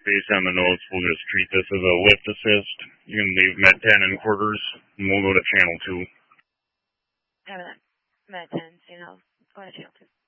based on the notes, we'll just treat this as a lift assist. You can leave Met 10 in quarters, and we'll go to channel 2. I'm at 10, so go to channel 2.